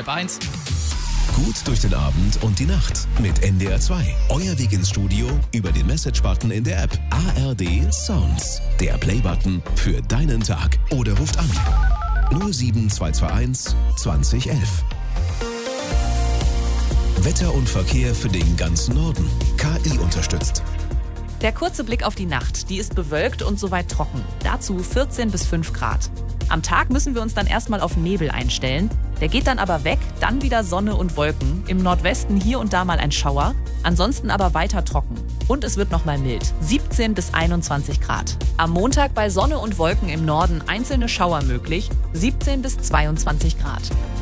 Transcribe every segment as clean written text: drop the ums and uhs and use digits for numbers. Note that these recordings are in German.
1. Gut durch den Abend und die Nacht mit NDR 2. Euer Weg ins Studio über den Message-Button in der App. ARD Sounds. Der Play-Button für deinen Tag. Oder ruft an 07221 2011. Wetter und Verkehr für den ganzen Norden. KI unterstützt. Der kurze Blick auf die Nacht, die ist bewölkt und soweit trocken. Dazu 14 bis 5 Grad. Am Tag müssen wir uns dann erstmal auf Nebel einstellen. Der geht dann aber weg, dann wieder Sonne und Wolken. Im Nordwesten hier und da mal ein Schauer, ansonsten aber weiter trocken. Und es wird nochmal mild, 17 bis 21 Grad. Am Montag bei Sonne und Wolken im Norden einzelne Schauer möglich, 17 bis 22 Grad.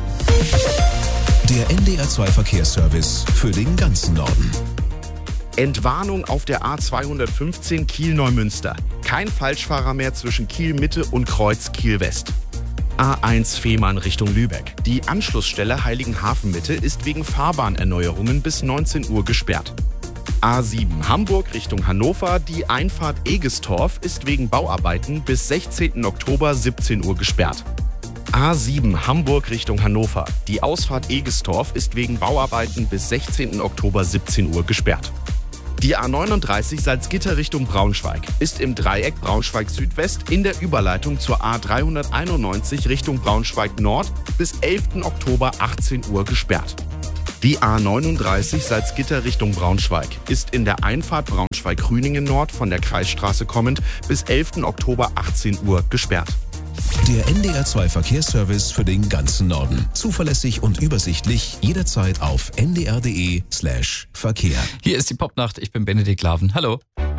Der NDR 2 Verkehrsservice für den ganzen Norden. Entwarnung auf der A215 Kiel-Neumünster. Kein Falschfahrer mehr zwischen Kiel-Mitte und Kreuz Kiel-West. A1 Fehmarn Richtung Lübeck. Die Anschlussstelle Heiligenhafen-Mitte ist wegen Fahrbahnerneuerungen bis 19 Uhr gesperrt. A7 Hamburg Richtung Hannover. Die Einfahrt Egestorf ist wegen Bauarbeiten bis 16. Oktober 17 Uhr gesperrt. A7 Hamburg Richtung Hannover. Die Ausfahrt Egestorf ist wegen Bauarbeiten bis 16. Oktober 17 Uhr gesperrt. Die A39 Salzgitter Richtung Braunschweig ist im Dreieck Braunschweig-Südwest in der Überleitung zur A391 Richtung Braunschweig-Nord bis 11. Oktober 18 Uhr gesperrt. Die A39 Salzgitter Richtung Braunschweig ist in der Einfahrt Braunschweig-Rüningen Nord von der Kreisstraße kommend bis 11. Oktober 18 Uhr gesperrt. Der NDR 2 Verkehrsservice für den ganzen Norden. Zuverlässig und übersichtlich, jederzeit auf ndr.de/Verkehr. Hier ist die Popnacht, ich bin Benedikt Laven. Hallo.